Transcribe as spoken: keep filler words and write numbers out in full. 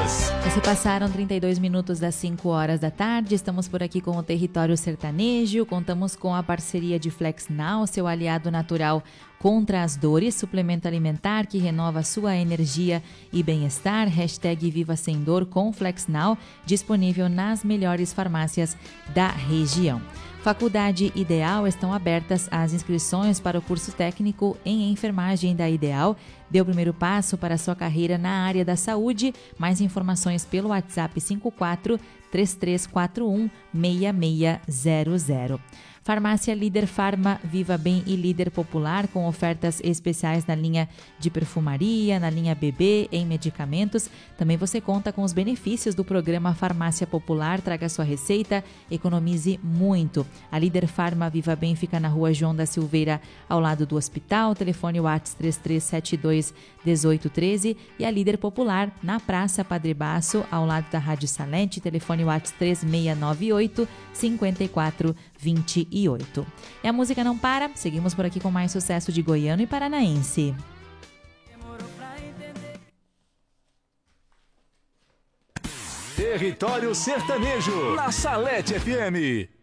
Notícias. Se passaram trinta e dois minutos das cinco horas da tarde, estamos por aqui com o Território Sertanejo, contamos com a parceria de FlexNow, seu aliado natural contra as dores, suplemento alimentar que renova sua energia e bem-estar, hashtag Viva Sem Dor com FlexNow, disponível nas melhores farmácias da região. Faculdade Ideal, estão abertas as inscrições para o curso técnico em enfermagem da Ideal. Dê o primeiro passo para a sua carreira na área da saúde. Mais informações pelo WhatsApp cinco quatro, três três quatro um, seis seis zero zero. Farmácia Líder Farma, Viva Bem e Líder Popular, com ofertas especiais na linha de perfumaria, na linha bebê, em medicamentos. Também você conta com os benefícios do programa Farmácia Popular. Traga sua receita, economize muito. A Líder Farma Viva Bem fica na rua João da Silveira, ao lado do hospital. Telefone WhatsApp três três sete dois, um oito um três. E a Líder Popular na Praça Padre Baço, ao lado da Rádio Salete. Telefone WhatsApp três seis nove oito, cinco quatro dois oito. E a música não para, seguimos por aqui com mais sucesso de goiano e paranaense. Território Sertanejo, na Salete F M.